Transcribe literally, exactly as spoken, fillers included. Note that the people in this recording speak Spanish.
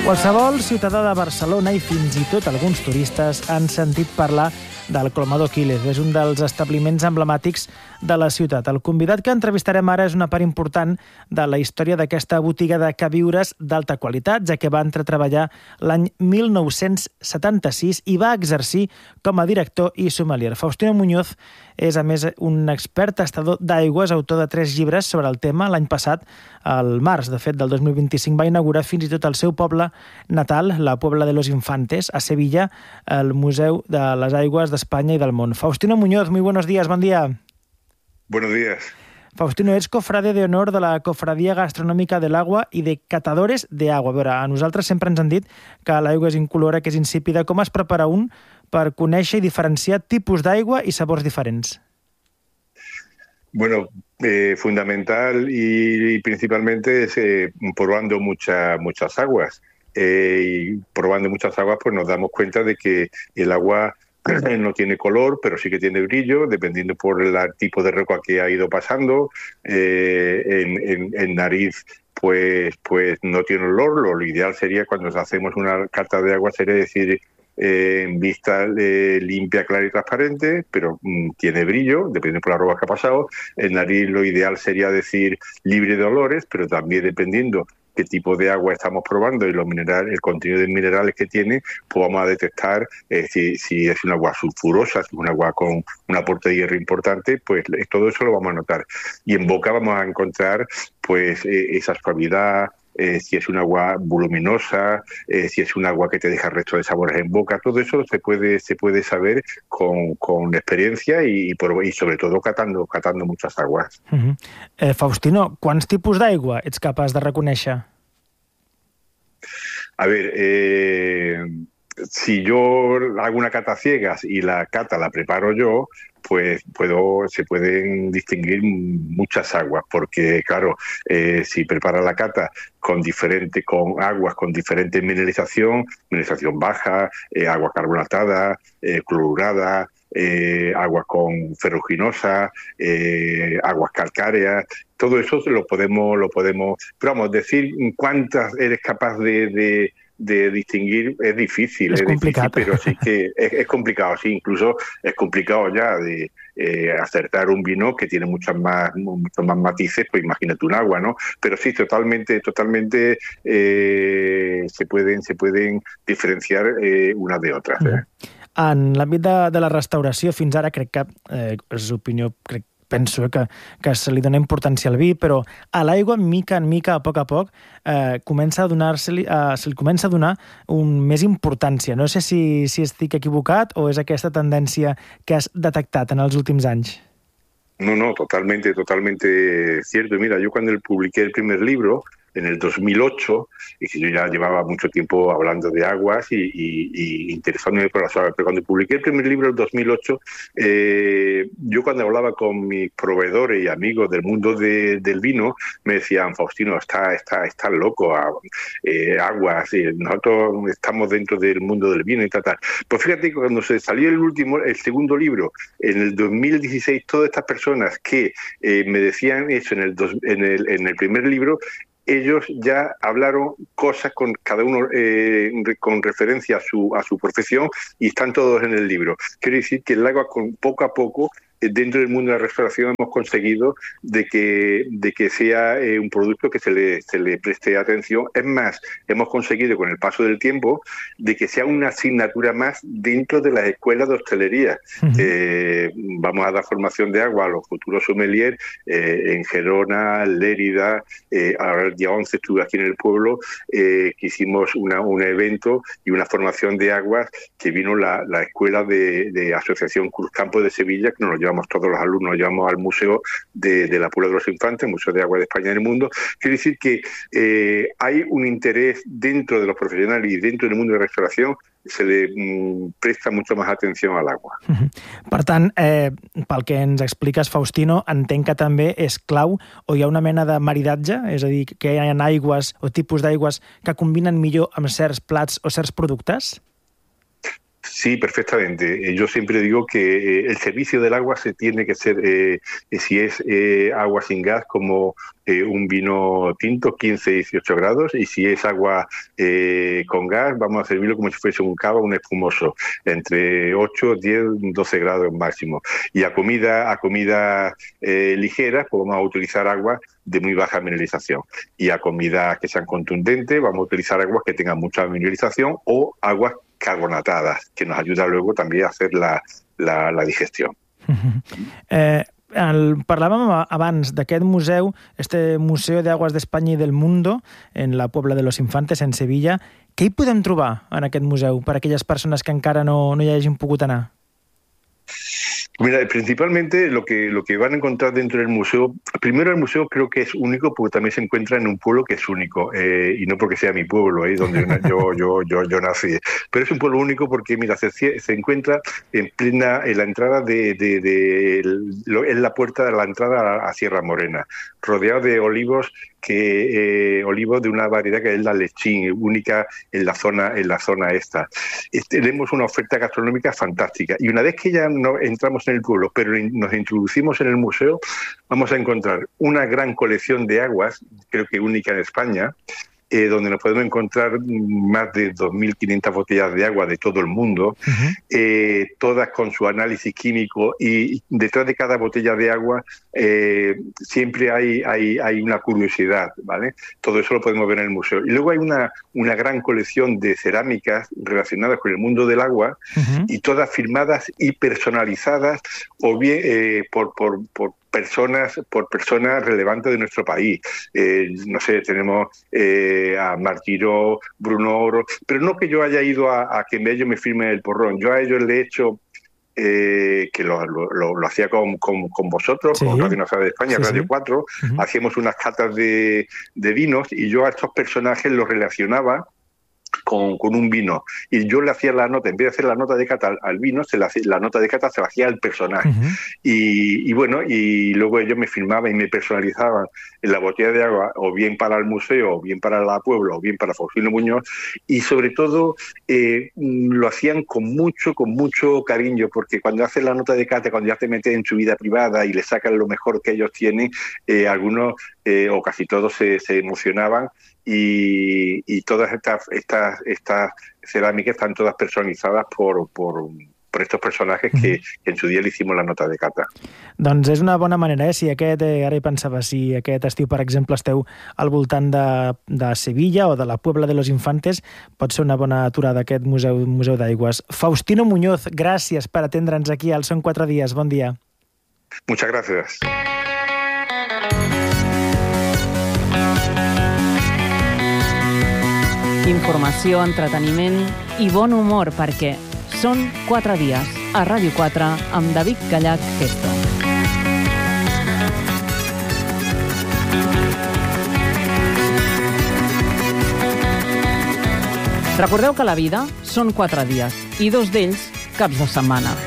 Qualsevol ciutadà de Barcelona i fins i tot alguns turistes han sentit parlar del Colmado Quílez. És un dels establiments emblemàtics de la ciutat. El convidat que entrevistarem ara és una part important de la història d'aquesta botiga de queviures d'alta qualitat, ja que va entrar a treballar l'any mil nou-cents setanta-sis i va exercir com a director i sommelier. Faustino Muñoz és, a més, un expert tastador d'aigües, autor de tres llibres sobre el tema. L'any passat, al març, de fet, del dos mil vint-i-cinc, va inaugurar fins i tot el seu poble natal, la Puebla de los Infantes, a Sevilla, el Museu de les Aigües d'Espanya i del món. Faustino Muñoz, muy buenos días, bon dia. Buenos días. Faustino, ets cofrade de honor de la Cofradía Gastronòmica de l'Agua i de Catadores de Agua. A veure, a nosaltres sempre ens han dit que l'aigua és incolora, que és insípida. Com es prepara un per conèixer i diferenciar tipus d'aigua i sabors diferents? Bueno, eh, fundamental y, y principalmente es eh, probando mucha, muchas aguas. Eh, y probando muchas aguas pues nos damos cuenta de que el agua no tiene color, pero sí que tiene brillo, dependiendo por el tipo de recua que ha ido pasando. Eh, en, en, en nariz, pues, pues no tiene olor. Lo ideal sería, cuando hacemos una carta de agua, sería decir eh, en vista eh, limpia, clara y transparente, pero mm, tiene brillo, dependiendo por la ropa que ha pasado. En nariz lo ideal sería decir libre de olores, pero también dependiendo qué tipo de agua estamos probando y los minerales, el contenido de minerales que tiene, pues vamos a detectar eh, si, si es un agua sulfurosa, si es un agua con un aporte de hierro importante, pues todo eso lo vamos a notar. Y en boca vamos a encontrar pues eh, esa suavidad, eh, si es un agua voluminosa, eh, si es un agua que te deja resto de sabores en boca. Todo eso se puede se puede saber con, con experiencia y, y, por, y sobre todo catando, catando muchas aguas. Uh-huh. eh, Faustino, quants tipus d'aigua ets capaç de reconèixer? A ver, eh, si yo hago una cata ciegas y la cata la preparo yo, pues puedo se pueden distinguir muchas aguas, porque claro, eh, si prepara la cata con diferente con aguas con diferente mineralización, mineralización baja, eh, agua carbonatada, eh, clorurada, eh, aguas con ferruginosa, eh, aguas calcáreas, todo eso lo podemos lo podemos, pero vamos, decir cuántas eres capaz de, de de distinguir es difícil, es, es complicado, difícil, pero sí que es, es complicado, sí, incluso es complicado ya de eh, acertar un vino que tiene muchas más, muchos más matices, pues imagínate un agua, ¿no? Pero sí, totalmente, totalmente eh, se pueden, se pueden diferenciar eh, unas de otras. Eh? En l'àmbit de, de la restauració, fins ara crec que, eh, és opinió, crec penso que, que se li dona importància al vi, però a l'aigua, mica en mica, a poc a poc, eh, comença a donar-se-li, eh, se li comença a donar un, més importància. No sé si, si estic equivocat o és aquesta tendència que has detectat en els últims anys. No, no, totalmente, totalmente cierto. Mira, yo cuando publiqué el primer libro, en el dos mil ocho, y que yo ya llevaba mucho tiempo hablando de aguas y, y, y interesándome por las aguas, pero cuando publiqué el primer libro en el dos mil ocho, eh, yo cuando hablaba con mis proveedores y amigos del mundo de, del vino, me decían, Faustino, está, está, está loco, eh, aguas, y nosotros estamos dentro del mundo del vino y tal, tal. Pues fíjate que cuando se salió el último, el segundo libro, en el dos mil dieciséis, todas estas personas que eh, me decían eso en el, dos, en, el, en el primer libro, ellos ya hablaron cosas con cada uno eh, con referencia a su a su profesión y están todos en el libro. Quiero decir que el agua, con poco a poco, dentro del mundo de la restauración hemos conseguido de que de que sea eh, un producto que se le se le preste atención. Es más, hemos conseguido con el paso del tiempo de que sea una asignatura más dentro de las escuelas de hostelería. Uh-huh. Eh, vamos a dar formación de agua a los futuros sommeliers eh, en Gerona, Lérida. Eh, ahora el día once estuve aquí en el pueblo, eh, que hicimos una, un evento y una formación de aguas que vino la, la escuela de, de Asociación Cruzcampo de Sevilla, que nos lo llevamos todos los alumnos, lo llevamos al Museo de, de la Puebla de los Infantes, Museo de Agua de España y del Mundo. Quiere decir que eh, hay un interés dentro de los profesionales y dentro del mundo de la restauración, se le mm, presta mucho más atención al agua. Uh-huh. Per tant, eh, pel que ens expliques, Faustino, entenc que també és clau o hi ha una mena de maridatge, és a dir, que hi ha aigües o tipus d'aigües que combinen millor amb certs plats o certs productes? Sí, perfectamente. Yo siempre digo que el servicio del agua se tiene que ser, eh, si es eh, agua sin gas, como eh, un vino tinto, quince, dieciocho grados, y si es agua eh, con gas, vamos a servirlo como si fuese un cava, un espumoso, entre ocho, diez, doce grados máximo. Y a comida, a comida eh, ligera, pues vamos a utilizar agua de muy baja mineralización. Y a comidas que sean contundentes, vamos a utilizar aguas que tengan mucha mineralización o aguas carbonatadas, que nos ayuda luego también a hacer la, la, la digestión. eh, el, parlàvem abans d'aquest museu, este Museo de Aguas de España y del Mundo, en la Puebla de los Infantes, en Sevilla. Què hi podem trobar en aquest museu per a aquelles persones que encara no, no hi hagin pogut anar? Mira, principalmente lo que lo que van a encontrar dentro del museo, primero el museo creo que es único porque también se encuentra en un pueblo que es único, eh, y no porque sea mi pueblo, eh, donde yo, yo, yo, yo nací, pero es un pueblo único porque, mira, se, se encuentra en plena, en la entrada de, de, de, de en la puerta de la entrada a, a Sierra Morena, rodeado de olivos que eh, olivos de una variedad que es la lechín, única en la zona en la zona esta. Este, tenemos una oferta gastronómica fantástica y una vez que ya no entramos en el pueblo, pero nos introducimos en el museo, vamos a encontrar una gran colección de aguas, creo que única en España, Eh, donde nos podemos encontrar más de dos mil quinientas botellas de agua de todo el mundo, uh-huh. eh, todas con su análisis químico, y detrás de cada botella de agua eh, siempre hay, hay, hay una curiosidad, ¿vale? Todo eso lo podemos ver en el museo. Y luego hay una, una gran colección de cerámicas relacionadas con el mundo del agua, uh-huh. y todas firmadas y personalizadas o bien eh, por, por, por personas por personas relevantes de nuestro país. Eh, no sé, tenemos eh, a Martiró, Bruno Oro, pero no que yo haya ido a, a que ellos me firmen el porrón. Yo a ellos le he hecho, eh, que lo, lo, lo hacía con, con, con vosotros, sí. con Radio Nacional de España, sí, Radio sí. cuatro, uh-huh. hacíamos unas catas de, de vinos y yo a estos personajes los relacionaba Con, con un vino, y yo le hacía la nota, en vez de hacer la nota de cata al, al vino, se la, la nota de cata se la hacía al personaje. Uh-huh. y, y bueno, y luego ellos me firmaban y me personalizaban en la botella de agua, o bien para el museo, o bien para la Puebla, o bien para Faustino Muñoz, y sobre todo eh, lo hacían con mucho, con mucho cariño, porque cuando haces la nota de cata, cuando ya te metes en su vida privada y le sacan lo mejor que ellos tienen, eh, algunos eh, o casi todos se, se emocionaban. Y, y todas estas, estas, estas cerámicas están todas personalizadas por, por, por estos personajes que, que en su dia li hicimos la nota de cata. Doncs és una bona manera, eh? Si aquest, eh, ara hi pensava, si aquest estiu, per exemple, esteu al voltant de, de Sevilla o de la Puebla de los Infantes, pot ser una bona aturada aquest Museu, Museu d'Aigües. Faustino Muñoz, gràcies per atendre'ns aquí al Són quatre dies. Bon dia. Muchas gracias. Informació, entreteniment i bon humor, perquè són quatre dies a Ràdio quatre amb David Gallach Gesto. Recordeu que la vida són quatre dies i dos d'ells caps de setmana.